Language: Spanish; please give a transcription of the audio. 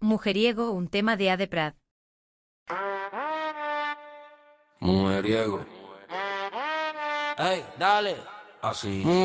Mujeriego, un tema de A de Prat. Mujeriego. Ey, dale. Así.